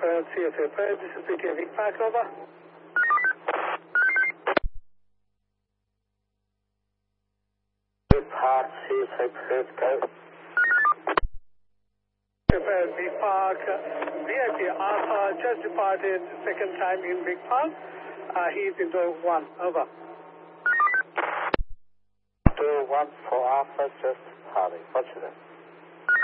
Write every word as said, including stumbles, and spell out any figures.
Perth, C S A Perth, this is P K Vic Park, over. Vic Park, C S A Perth, go. Perth, Vic Park, V I P Alpha just departed second time in Vic Park. Uh, he is in door one, over. Door one for Alpha, just departing. Roger that.